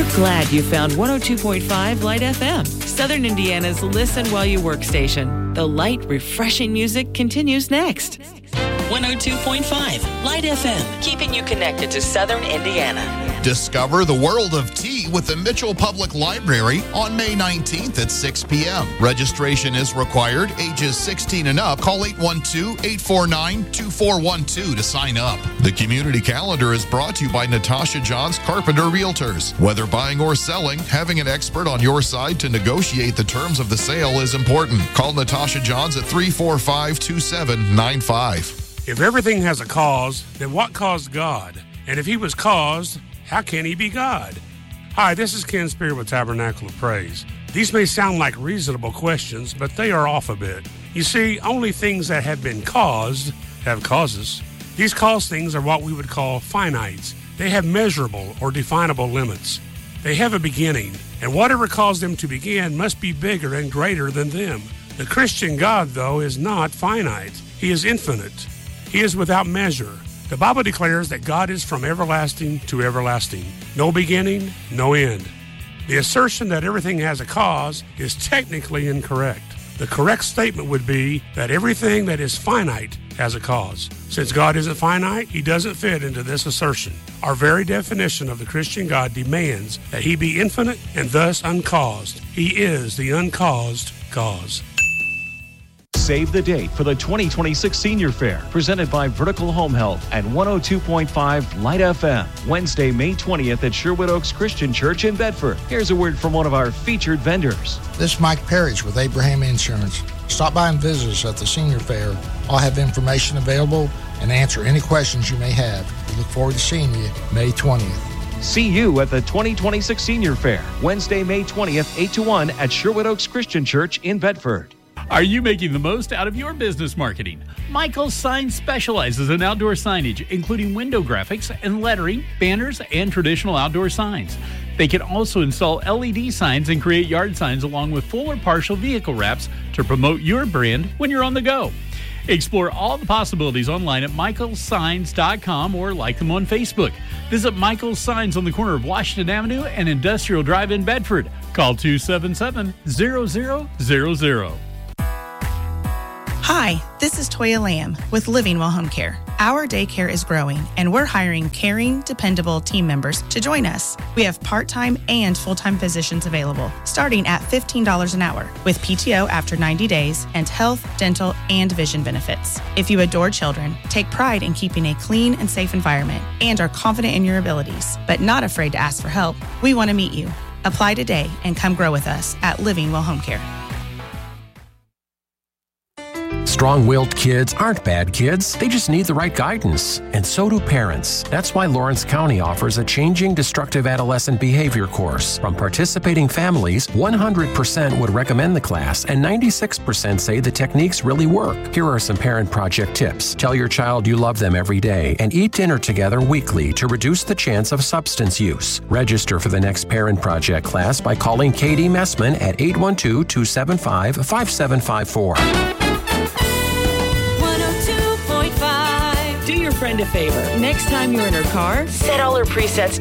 We're glad you found 102.5 Light FM, Southern Indiana's listen while you work station. The light, refreshing music continues next. 102.5 Light FM, keeping you connected to Southern Indiana. Discover the world of tea with the Mitchell Public Library on May 19th at 6 p.m. Registration is required. Ages 16 and up. Call 812-849-2412 to sign up. The community calendar is brought to you by Natasha Johns Carpenter Realtors. Whether buying or selling, having an expert on your side to negotiate the terms of the sale is important. Call Natasha Johns at 345-2795. If everything has a cause, then what caused God? And if he was caused, how can he be God? Hi, this is Ken Spear with Tabernacle of Praise. These may sound like reasonable questions, but they are off a bit. You see, only things that have been caused have causes. These cause things are what we would call finites. They have measurable or definable limits. They have a beginning, and whatever caused them to begin must be bigger and greater than them. The Christian God, though, is not finite. He is infinite. He is without measure. The Bible declares that God is from everlasting to everlasting. No beginning, no end. The assertion that everything has a cause is technically incorrect. The correct statement would be that everything that is finite has a cause. Since God isn't finite, he doesn't fit into this assertion. Our very definition of the Christian God demands that he be infinite and thus uncaused. He is the uncaused cause. Save the date for the 2026 Senior Fair, presented by Vertical Home Health and 102.5 Light FM, Wednesday, May 20th at Sherwood Oaks Christian Church in Bedford. Here's a word from one of our featured vendors. This is Mike Parrish with Abraham Insurance. Stop by and visit us at the Senior Fair. I'll have information available and answer any questions you may have. We look forward to seeing you May 20th. See you at the 2026 Senior Fair, Wednesday, May 20th, 8 to 1 at Sherwood Oaks Christian Church in Bedford. Are you making the most out of your business marketing? Michael's Signs specializes in outdoor signage, including window graphics and lettering, banners, and traditional outdoor signs. They can also install LED signs and create yard signs along with full or partial vehicle wraps to promote your brand when you're on the go. Explore all the possibilities online at michaelsigns.com or like them on Facebook. Visit Michael's Signs on the corner of Washington Avenue and Industrial Drive in Bedford. Call 277-0000. Hi, this is Toya Lamb with Living Well Home Care. Our daycare is growing, and we're hiring caring, dependable team members to join us. We have part-time and full-time positions available, starting at $15 an hour, with PTO after 90 days and health, dental, and vision benefits. If you adore children, take pride in keeping a clean and safe environment, and are confident in your abilities, but not afraid to ask for help, we want to meet you. Apply today and come grow with us at Living Well Home Care. Strong-willed kids aren't bad kids. They just need the right guidance. And so do parents. That's why Lawrence County offers a Changing Destructive Adolescent Behavior course. From participating families, 100% would recommend the class, and 96% say the techniques really work. Here are some parent project tips. Tell your child you love them every day and eat dinner together weekly to reduce the chance of substance use. Register for the next parent project class by calling Katie Messman at 812-275-5754. Do your friend a favor. Next time you're in her car, set all her presets